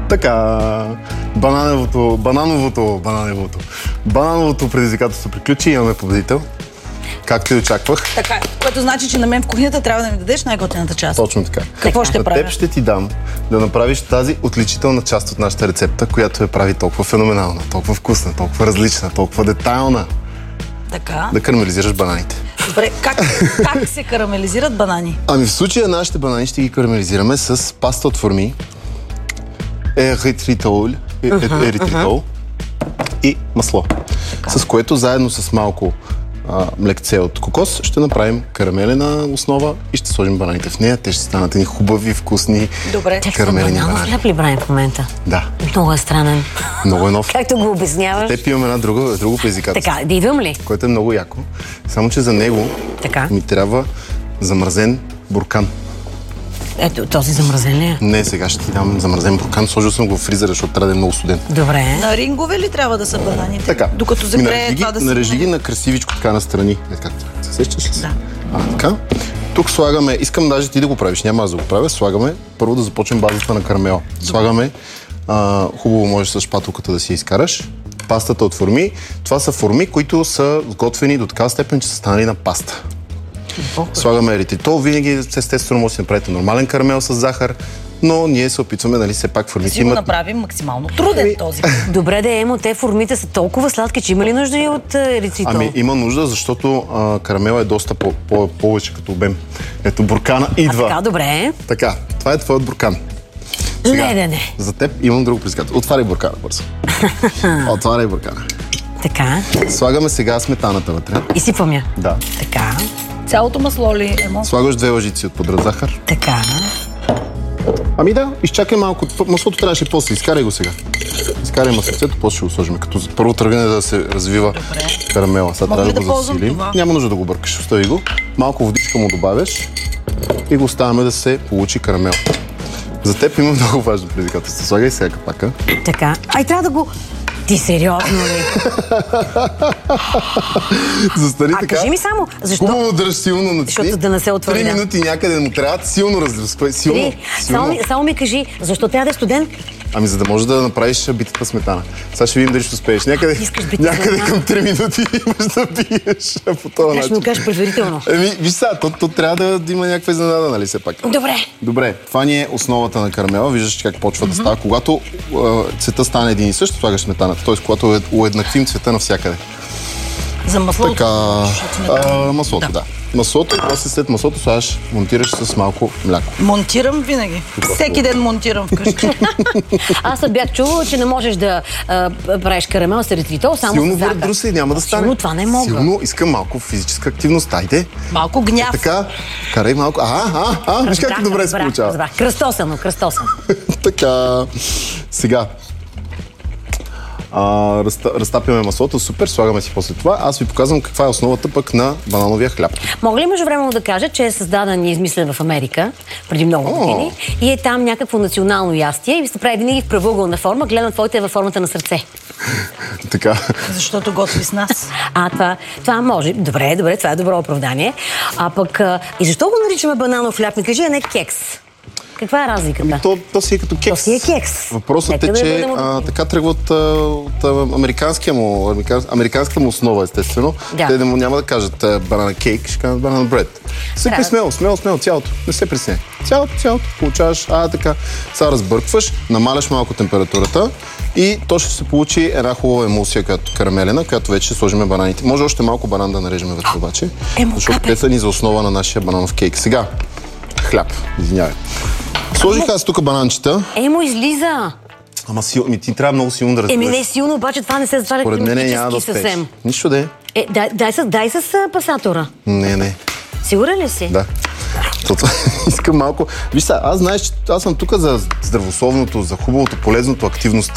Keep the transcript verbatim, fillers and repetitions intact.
Така, банановото, банановото, банановото, банановото предизвикателство приключи, имаме победител. Както и очаквах. Така, което значи, че на мен в кухнята трябва да ми дадеш най-готината част. Точно така. Какво ще На правя? теб ще ти дам да направиш тази отличителна част от нашата рецепта, която я прави толкова феноменална, толкова вкусна, толкова различна, толкова детайлна. Така. Да карамелизираш бананите. Добре, как, как се карамелизират банани? Ами в случая нашите банани ще ги карамелизираме с паста от форми, еритритол, е, е, еритритол и масло. Така. С което заедно с малко а, млекце от кокос ще направим карамелена основа и ще сложим бананите в нея. Те ще станат едни хубави, вкусни Добре. карамелени банани. банани. Хляб ли правим в момента? Да. Много е странен. Много е нов. Както го обясняваш. Те имаме една друга, друго предизвикателство. Така, да идвам ли? Което е много яко. Само, че за него Така. ми трябва замразен буркан. Ето, този замразен ли е? Не, сега ще ти дам замразен буркан. Сложил съм го в фризера, защото трябва да е много студен. Добре. На рингове ли трябва да са бананите? Така. Докато Ми загрее нарежи ги- това да се... Нарежи ги на красивичко така настрани. Е, как? Се сещаш ли се? Да. А, така. Тук слагаме, искам даже ти да го правиш, няма аз да го правя. Слагаме, първо да започнем базата на карамела. Слагаме, а, хубаво можеш с шпатулката да си изкараш. Пастата от форми. Това са форми, които са сготвени до такава степен, че са станали на паста. Слагаме еритритол. Винаги, естествено, може да си направите нормален карамел с захар, но ние се опитваме, нали, все пак Да формите си го имат... направим максимално труден този. Добре, да емо, те формите са толкова сладки, че има ли нужда и от е, еритритол? Ами има нужда, защото а, карамела е доста по- по- повече като обем. Ето буркана идва. А така, добре. Така, това е твоят буркан. Не, не, не. За теб имам друго предизвикателство. Отваряй буркана бързо. Отваряй буркана. Така. Слагаме сега сметаната вътре. Изсипвам я. Да. Така. Цялото масло ли, Емо? Слагаш две лъжици от пудра захар. Така. Ами да, изчакай малко. Маслото трябваше после. Изкарай го сега. Изкарай маслото, после ще го сложим. Като първо тръгне да се развива карамела. Сега Мога трябва ли да да го ползвам засилим. това? Няма нужда да го бъркаш. Остави го. Малко водичка му добавяш и го оставяме да се получи карамел. За теб има много важно предизвикателство. Слагай сега капака. Така. Ай, трябва да го... Ти сериозно ли? Застани А така. кажи ми само, защо? Хубаво дръж силно на Защото да не се отвърля. Три минути някъде му трябва силно разраспай. Силно. Три. силно. Само, ми, само ми кажи, защо трябва да е студен? Ами за да можеш да направиш битата сметана. Сега ще видим дали ще успееш. Някъде, Искаш бита някъде сметана? към три минути имаш да биеш по този Ще ми го начин. кажеш предварително. Еми, виж сега, то, то трябва да, да има някаква изненада, нали все пак. Добре. Добре, това ни е основата на карамела. Виждаш как почва да става. Когато а, цвета стане един и същ, слагаш сметаната. Тоест, когато уед- уеднаквим цвета навсякъде. За маслото. Така, Защото сметана. а, маслото, да. Маслото и после след маслото слагаш, монтираш с малко мляко. Монтирам винаги. Всеки ден монтирам вкъщи. Аз бях чувала, че не можеш да а, правиш карамел с еритритол, само Силно с захар. върдруси, няма да стане. Силно това не мога. Силно, искам малко физическа активност. Айде. Малко гняв. Така, карай малко. А, а, а, виж как добре се получава. Разбрах. Кръстосано, кръстосано. Така, сега. А, разта, разтапяме маслото, супер, слагаме си после това. Аз ви показвам каква е основата пък на банановия хляб. Мога ли междувременно да кажа, че е създаден и измислен в Америка преди много О. години и е там някакво национално ястие и се прави винаги в правоъгълна форма, гледам твоите е във формата на сърце. Така. Защото готви с нас. А, това, това може. Добре, добре, това е добро оправдание. А пък, а, и защо го наричаме бананов хляб? Не кажи, а не кекс. Каква е разликата? То, то си е като кекс. То си е кекс. Въпросът Нека е, да че бъдем а, обективни. така тръгва от, а, от а, американския му, американ, американската му основа, естествено. Да. Те да му няма да кажат банана кейк, ще кажат банана бред. Сипи Трябва. смело, смело, смело, цялото. Не се пресне. Цялото, цялото. Получаваш, а така. Сега разбъркваш, намаляш малко температурата и то ще се получи една хубава емулсия, която карамелена, която вече ще сложим бананите. Може още малко банан да нарежем вътре обаче, Емо, защото капе. те са ни за основа на нашия бананов кейк. Сега, хляб, извинявай. Сложих аз тук бананчета. Емо, излиза. Ама сил, ми, ти трябва много силно да разбереш. Еми не е силно, обаче това не се затваря Поред мен няма да климатически успееш. съвсем. Нищо да е. Е, дай, дай, с, дай с а, пасатора. Не, не. Сигурен ли си? Да. Тото, искам малко. Виж сега, аз знаеш, че аз съм тук за здравословното, за хубавото, полезното, активността.